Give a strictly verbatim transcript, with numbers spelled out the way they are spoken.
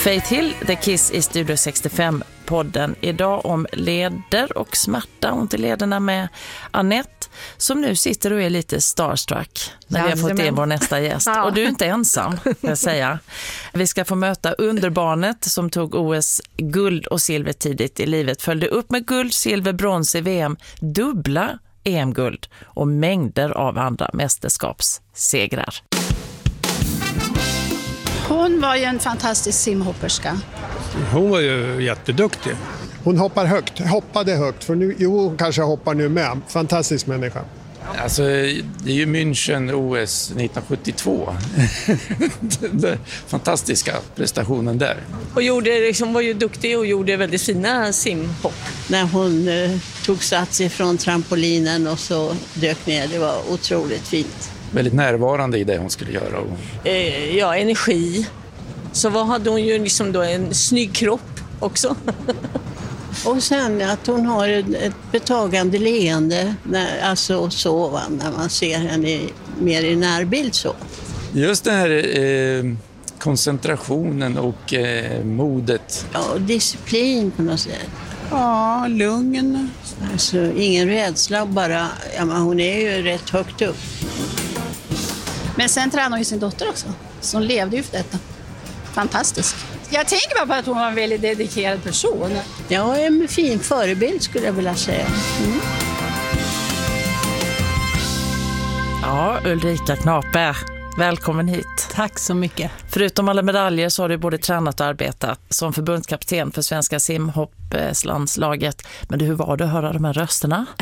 Faith Hill, The Kiss i Studio sextiofem-podden. Idag om leder och smärta, ont i lederna med Annette som nu sitter och är lite starstruck när ja, vi har fått in vår nästa gäst. Ja. Och du är inte ensam, jag säga. Vi ska få möta underbarnet som tog O S-guld och silver tidigt i livet. Följde upp med guld, silver, brons i V M, dubbla E M-guld och mängder av andra mästerskapssegrar. Hon var ju en fantastisk simhopperska. Hon var ju jätteduktig. Hon hoppar högt, hoppade högt, för nu, jo, hon kanske hoppar nu med. Fantastisk människa. Alltså, det är ju München O S nittonhundrasjuttiotvå. Den fantastiska prestationen där. Och gjorde, liksom, var ju duktig och gjorde väldigt fina simhopp. När hon eh, tog sats ifrån trampolinen och så dök ner, det var otroligt fint. Väldigt närvarande i det hon skulle göra. Och... Eh, ja, energi. Så vad hade hon ju liksom då en snygg kropp också. Och sen att hon har ett betagande leende, när, alltså så, va, när man ser henne mer i närbild så. Just den här eh, koncentrationen och eh, modet. Ja, disciplin på något sätt. Ja, lugn. Alltså ingen rädsla, bara, ja, men hon är ju rätt högt upp. Men sen tränade hon ju sin dotter också, så hon levde ju för detta. Fantastisk. Jag tänker bara på att hon var en väldigt dedikerad person. Ja, en fin förebild skulle jag vilja säga. Mm. Ja, Ulrika Knape, välkommen hit. Tack så mycket. Förutom alla medaljer så har du både tränat och arbetat som förbundskapten för svenska simhoppslandslaget. Men hur var det att höra de här rösterna?